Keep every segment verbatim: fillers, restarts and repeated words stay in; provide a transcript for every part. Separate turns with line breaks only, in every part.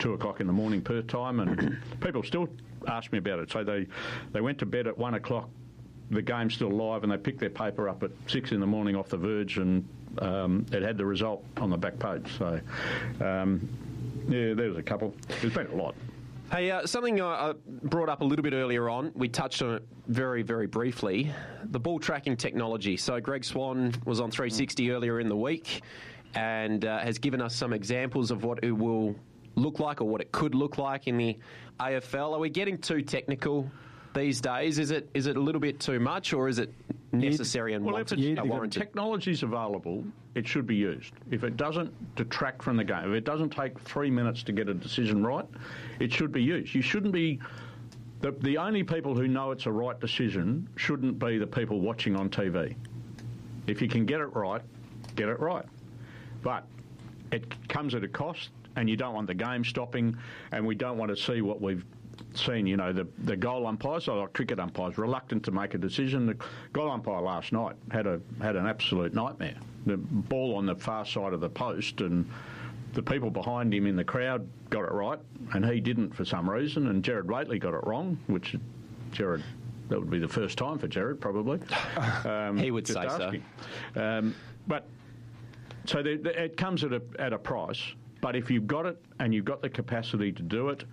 two o'clock in the morning Perth time, and people still ask me about it. So they, they went to bed at one o'clock, the game's still live, and they picked their paper up at six in the morning off the Verge, and um, it had the result on the back page. So, um, yeah, there was a couple. There's been a lot.
Hey, uh, something I brought up a little bit earlier on, we touched on it very, very briefly, the ball tracking technology. So Greg Swan was on three sixty earlier in the week and uh, has given us some examples of what it will look like or what it could look like in the A F L. Are we getting too technical these days? Is it is it a little bit too much, or is it necessary and
well,
wanted,
if it's,
uh, warranted?
If technology's available, it should be used. If it doesn't detract from the game, if it doesn't take three minutes to get a decision right, it should be used. You shouldn't be... The, the only people who know it's a right decision shouldn't be the people watching on T V. If you can get it right, get it right. But it comes at a cost, and you don't want the game stopping, and we don't want to see what we've seen, you know, the, the goal umpires, or like cricket umpires, reluctant to make a decision. The goal umpire last night had a had an absolute nightmare. The ball on the far side of the post, and the people behind him in the crowd got it right, and he didn't for some reason, and Jared Waitley got it wrong, which Jared, that would be the first time for Jared, probably. Um,
he would say so.
Um, but, so the, the, it comes at a, at a price, but if you've got it and you've got the capacity to do it,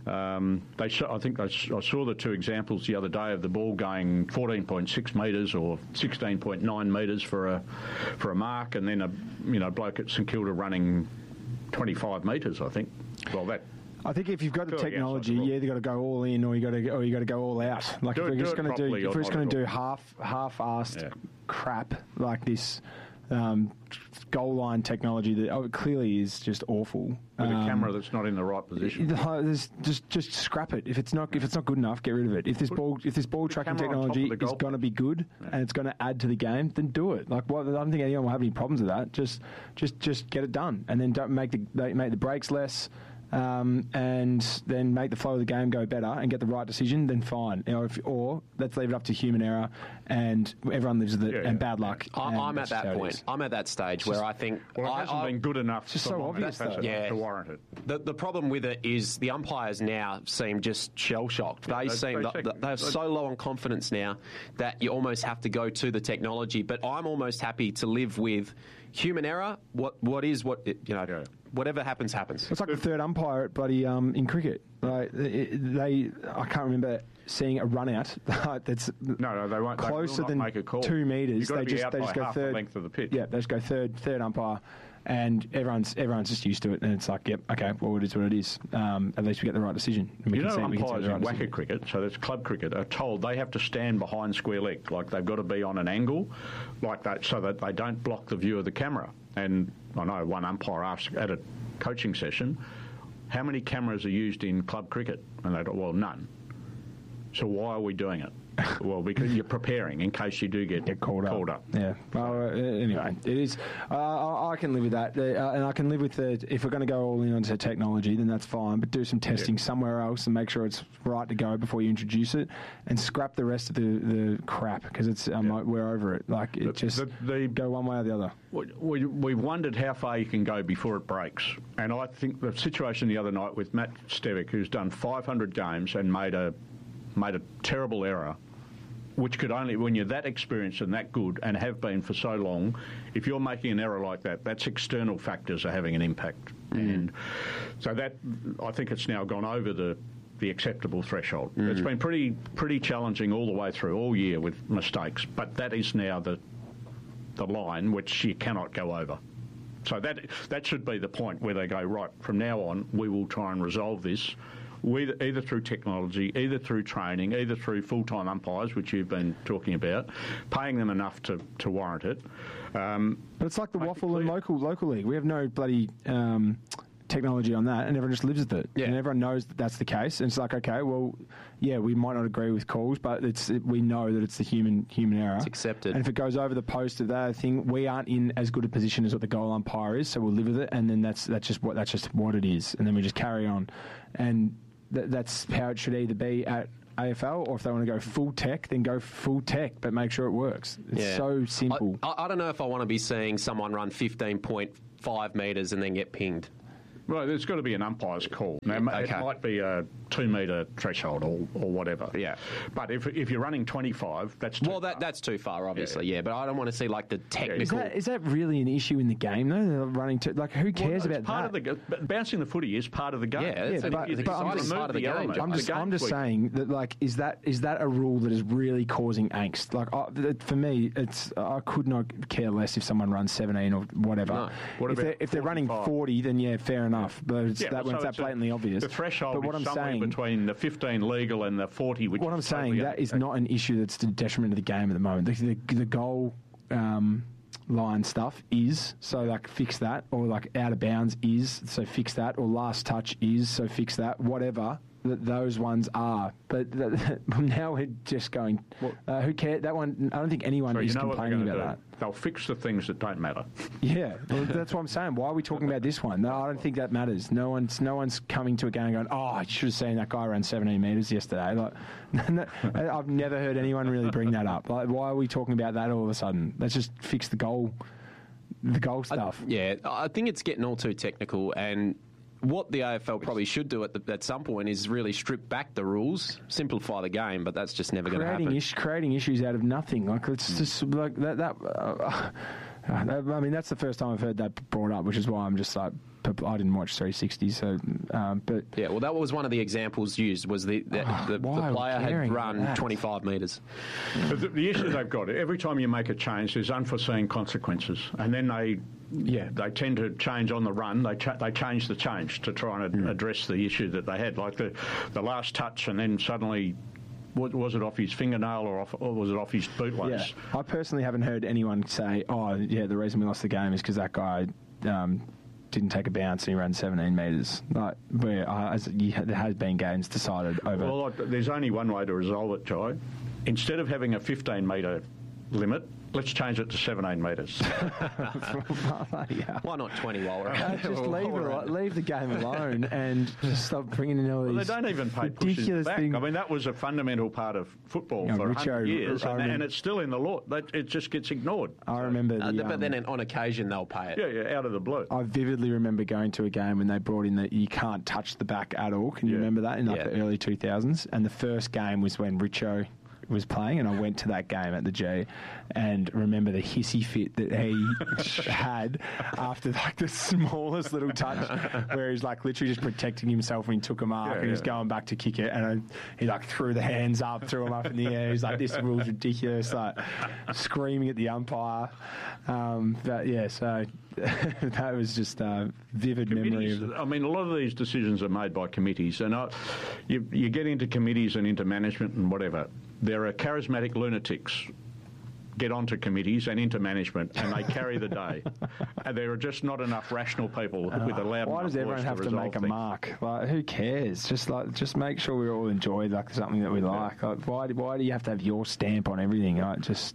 Um, they, I think I, I saw the two examples the other day of the ball going fourteen point six metres or sixteen point nine metres for a for a mark, and then a you know bloke at St Kilda running twenty-five metres. I think. Well, that.
I think if you've got the technology, you either got to go all in or you got to or you got to go all out. Like
do
if
it,
we're just going to do if we're just going to do
all.
half half-assed
Yeah.
crap like this. Um, goal line technology that oh, clearly is just awful.
With
um,
a camera that's not in the right position.
There's, just just scrap it. If it's not if it's not good enough, get rid of it. If this
Put,
ball if this ball tracking technology is going to be good
yeah.
and it's going to add to the game, then do it. Like what, I don't think anyone will have any problems with that. Just just just get it done, and then don't make the make the breaks less. Um, and then make the flow of the game go better and get the right decision, then fine. You know, if, or let's leave it up to human error and everyone lives with it
yeah,
and
yeah.
bad luck.
I, I'm at that point. I'm at that stage where I think...
Well, it
I,
hasn't
I,
been good enough
it's just
for
so
long
obvious,
enough,
though.
Yeah.
to warrant it.
The, the problem with it is the umpires now seem just shell-shocked. They
Yeah, they-
seem...
they-
They, they're so low on confidence now that you almost have to go to the technology. But I'm almost happy to live with human error. What What is what... You know...
Yeah.
Whatever happens, happens.
It's like the third umpire at bloody um, in cricket. Like it, they, I can't remember seeing a run out that's
No, no, they won't. They will
closer
not
than
make a call.
two metres.
You've got to
They
be
just
out
they
by
just go
half
third
the length of the pitch.
Yeah, they just go third third umpire, and everyone's everyone's just used to it, and it's like, yep, okay, well, it is what it is. Um, at least we get the right decision. We
You
can
know,
see, we can see
umpires
the right
in WACA
decision.
cricket, so that's club cricket, are told they have to stand behind square leg, like they've got to be on an angle like that, so that they don't block the view of the camera. And I know one umpire asked at a coaching session, how many cameras are used in club cricket? And they go, well, none. So why are we doing it? Well, because you're preparing in case you do get,
Get called,
called
up.
up.
Yeah. Well, uh, anyway, it is. Uh, I, I can live with that, uh, and I can live with the. If we're going to go all in onto technology, then that's fine. But do some testing
Yeah.
somewhere else and make sure it's right to go before you introduce it, and scrap the rest of the, the crap because it's um,
Yeah.
we're over it. Like it
The-
just
the- the-
go one way or the other.
We, we, we've wondered how far you can go before it breaks. And I think the situation the other night with Matt Stevick, who's done five hundred games and made a made a terrible error, which could only, when you're that experienced and that good and have been for so long, if you're making an error like that, that's external factors are having an impact. Mm. And so that, I think it's now gone over the the acceptable threshold. Mm. It's been pretty pretty challenging all the way through, all year with mistakes, but that is now the the line which you cannot go over. So that that should be the point where they go, right, from now on, we will try and resolve this, either, either through technology, either through training, either through full-time umpires, which you've been talking about, paying them enough to, to warrant it. Um,
But it's like the
make it
waffle and
clear.
local local league. We have no bloody um, technology on that, and everyone just lives with it.
Yeah.
And everyone knows that that's the case. And it's like, okay, well, yeah, we might not agree with calls, but it's it, we know that it's the human human error.
It's accepted.
And if it goes over the post of that thing, we aren't in as good a position as what the goal umpire is, so we'll live with it. And then that's that's just what that's just what it is. And then we just carry on. And th- that's how it should either be at A F L, or if they want to go full tech, then go full tech, but make sure it works. It's
Yeah.
so simple.
I, I, I don't know if I want to be seeing someone run fifteen point five metres and then get pinged.
Well, there's got to be an umpire's call. Now, it
Okay.
might be a two-metre threshold or, or whatever.
Yeah.
But if if you're running twenty-five, that's too
Well, that
far.
that's too far, obviously. Yeah, but I don't want to see like the
Is
technical.
that, is that really an issue in the game, though? They're running to, like, who
Well,
cares
no, it's
about
part
that?
Of the, g- bouncing the footy is part of the game.
Yeah, it's
Yeah,
an
but-
it's
but I'm
exciting
just-
part of the game.
element.
I'm
The
just, I'm
game's
just
weak.
saying that, like, is that is that a rule that is really causing angst? Like, I, that- for me, it's I could not care less if someone runs seventeen or whatever.
No.
What
if
about
they're, if they're running
forty-five?
forty, then yeah, fair enough. But it's
Yeah,
that when
so
it's that
it's a-
blatantly obvious.
The threshold
but what
is
I'm
somewhere
saying,
between the fifteen legal and the forty, which
what I'm
is
saying,
totally
that is
okay.
not an issue that's to the detriment of the game at the moment. The, the, the goal um, line stuff is, so like fix that, or like out of bounds is, so fix that, or last touch is, so fix that, whatever. That those ones are, but th- now we're just going. Uh, who cares? That one, I don't think anyone
So you
is
know what they're
complaining
going to
about
do?
that.
They'll fix the things that don't matter.
Yeah, well, that's what I'm saying. Why are we talking about this one? No, I don't think that matters. No one's no one's coming to a game going, oh, I should have seen that guy run seventeen metres yesterday. Like, I've never heard anyone really bring that up. Like, why are we talking about that all of a sudden? Let's just fix the goal, the goal stuff.
Yeah, I think it's getting all too technical, and what the A F L probably should do at, the, at some point is really strip back the rules, simplify the game, but that's just never going to
creating
happen.
is, creating issues out of nothing. Like it's just like that. That uh, I mean, that's the first time I've heard that brought up, which is why I'm just like, I didn't watch three sixty. So, um, but
Yeah, well, that was one of the examples used. Was the the,
Oh,
the, the
why are we
player
caring
had
about
run
that?
twenty-five metres.
But the, the issue they've got, every time you make a change, there's unforeseen consequences. And then they
Yeah.
they tend to change on the run. They cha- they change the change to try and
Mm.
address the issue that they had, like the, the last touch, and then suddenly, was, was it off his fingernail or, off, or was it off his bootlace?
yeah, I personally haven't heard anyone say, "Oh, yeah, the reason we lost the game is because that guy." Um, didn't take a bounce and he ran seventeen metres. Like, where uh, as you, there has been games decided over.
Well, like, there's only one way to resolve it, Jai. Instead of having a fifteen metre limit, let's change it to seventeen metres.
yeah.
Why not twenty while we're
Uh,
at it?
just
While
leave,
we're
it,
at it.
leave the game alone and just stop bringing in all
Well,
these
they don't even pay pushes
ridiculous
back.
things.
I mean, that was a fundamental part of football
Yeah,
for
Richo,
one hundred years,
I
and,
remember-
and it's still in the law. That, it just gets ignored.
I remember the,
Uh, but
um,
then on occasion they'll pay it.
Yeah, yeah, out of the blue.
I vividly remember going to a game when they brought in that you can't touch the back at all. Can you
Yeah.
remember that in like
Yeah.
the early two thousands? And the first game was when Richo was playing, and I went to that game at the G, and remember the hissy fit that he had after like the smallest little touch, where he's like literally just protecting himself when he took a mark,
Yeah,
and he's
yeah.
going back to kick it, and I, he like threw the hands up, threw them up in the air. He's like, "This rule's ridiculous!" Like screaming at the umpire. Um, but yeah, so that was just a vivid memory
Committees,
of it.
I mean, a lot of these decisions are made by committees, and I, you, you get into committees and into management and whatever. There are charismatic lunatics get onto committees and into management, and they carry the day. And there are just not enough rational people with a loud
Why
enough
does everyone
voice
have to
resolve
make a
things.
mark? Like, who cares? Just like, just make sure we all enjoy like something that we like. Like, why? do- Why do you have to have your stamp on everything? Like, just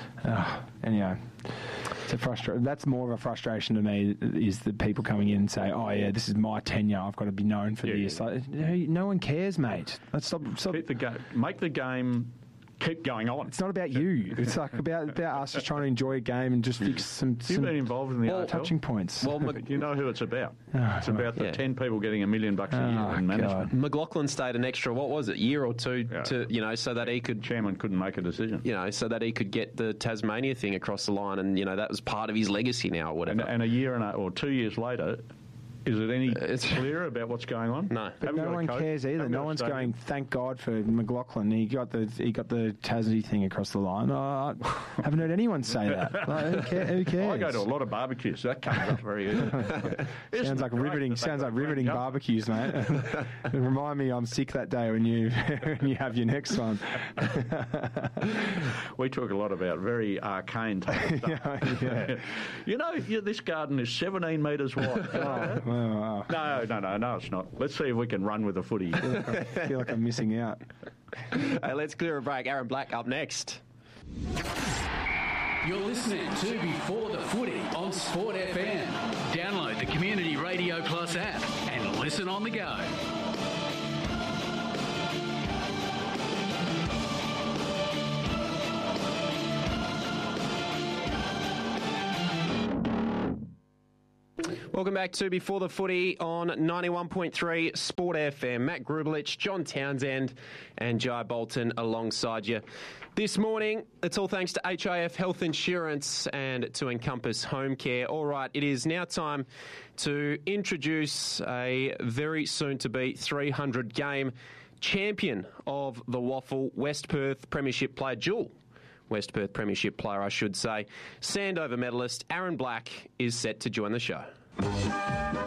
uh, anyhow, it's a frustra- That's more of a frustration to me. Is the people coming in and say, "Oh yeah, this is my tenure. I've got to be known for
Yeah,
this."
yeah.
Like, no, no one cares, mate. Let's stop. stop.
Keep the ga- make the game keep going on.
It's not about you. It's like about about us just trying to enjoy a game and just fix some,
You've
some
been involved in the
Well,
A F L.
touching points.
Well, Mc-
You know who it's about.
Oh,
it's about the
yeah.
ten people getting a million bucks a year
Oh,
in management.
God.
McLaughlin stayed an extra, what was it, year or two
Yeah.
to, you know, so that he could,
Chairman couldn't make a decision.
you know, so that he could get the Tasmania thing across the line, and you know that was part of his legacy now, or whatever.
And, and a year and a, or two years later, is it any
It's-
clearer about what's going on?
No.
But
Haven't
no
got a
one
coach,
cares either.
haven't
No
got a
one's
stadium.
going, thank God for McLaughlin. He got the he got the Tassie thing across the line. Oh, I haven't heard anyone say that. Like, who, care, who cares?
I go to a lot of barbecues. That comes up very easily. Isn't
Sounds
it
like
great
riveting.
that they
Sounds
got
like
Grant
riveting
Jumper?
barbecues, mate. Remind me, I'm sick that day when you when you have your next one.
We talk a lot about very arcane type of stuff.
yeah, yeah.
You know, yeah, this garden is seventeen metres wide.
Oh, wow.
No, no, no, no, it's not. Let's see if we can run with the footy.
I feel like I'm missing out.
Hey, let's clear a break. Aaron Black up next.
You're listening to Before the Footy on Sport F M. Download the Community Radio Plus app and listen on the go.
Welcome back to Before the Footy on ninety-one point three Sport F M. Matt Grubelich, John Townsend and Jai Bolton alongside you. This morning, it's all thanks to H I F Health Insurance and to Encompass Home Care. All right, it is now time to introduce a very soon-to-be three hundred game champion of the Waffle, West Perth Premiership player, dual West Perth Premiership player, I should say. Sandover medalist Aaron Black is set to join the show.